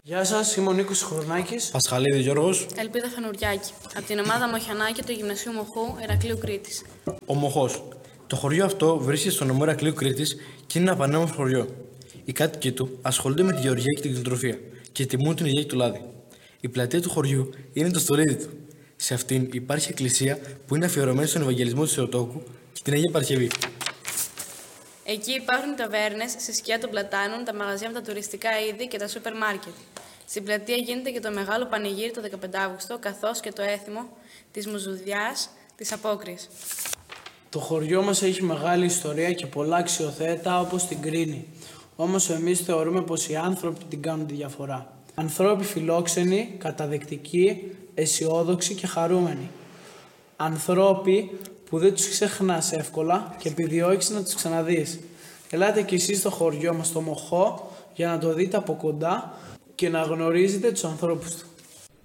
Γεια σας, είμαι ο Νίκος Σιχουρνάκης. Πασχαλίδη Γιώργος. Ελπίδα Φανουριάκη. Από την ομάδα Μοχιανάκη του Γυμνασίου Μοχού, Ηρακλείου Κρήτης. Ο Μοχός. Το χωριό αυτό βρίσκεται στο νομό Ηρακλείου Κρήτης και είναι ένα πανέμορφο χωριό. Οι κάτοικοι του ασχολούνται με τη γεωργία και την κτηνοτροφία και τιμούν την υγεία του λάδι. Η πλατεία του χωριού είναι το στολίδι του. Σε αυτήν υπάρχει εκκλησία που είναι αφιερωμένη στον Ευαγγελισμό του Θεοτόκου και την Αγία Παρασκευή. Εκεί υπάρχουν οι ταβέρνες, στη σκιά των πλατάνων, τα μαγαζιά με τα τουριστικά είδη και τα σούπερ μάρκετ. Στην πλατεία γίνεται και το μεγάλο πανηγύρι το 15 Αύγουστο, καθώς και το έθιμο της Μουζουδιάς της Απόκριας. Το χωριό μας έχει μεγάλη ιστορία και πολλά αξιοθέατα όπως την Κρίνη. Όμως εμείς θεωρούμε πως οι άνθρωποι την κάνουν τη διαφορά. Ανθρώποι φιλόξενοι, καταδεκτικοί, αισιόδοξοι και χαρούμενοι. Ανθρώποι που δεν τους ξεχνάς εύκολα και επιδιώκεις να τους ξαναδείς. Ελάτε κι εσείς στο χωριό μας, στο Μοχό, για να το δείτε από κοντά και να γνωρίζετε τους ανθρώπους του.